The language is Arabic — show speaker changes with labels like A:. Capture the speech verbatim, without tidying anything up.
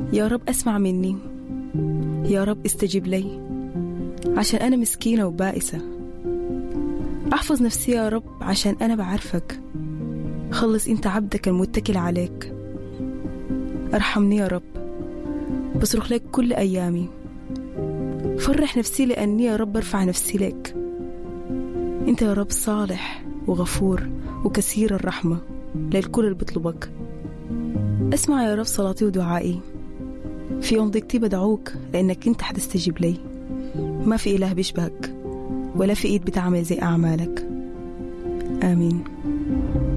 A: يا رب أسمع مني، يا رب استجب لي، عشان أنا مسكينة وبائسة. أحفظ نفسي يا رب عشان أنا بعرفك. خلص أنت عبدك المتكل عليك. أرحمني يا رب، بصرخ لك كل أيامي. فرح نفسي لأني يا رب أرفع نفسي لك. أنت يا رب صالح وغفور وكثير الرحمة للكل اللي بطلبك. أسمع يا رب صلاتي ودعائي. في يوم ضيقتي بدعوك لأنك أنت حتستجيب لي. ما في إله بيشبهك ولا في إيد بتعمل زي أعمالك. آمين.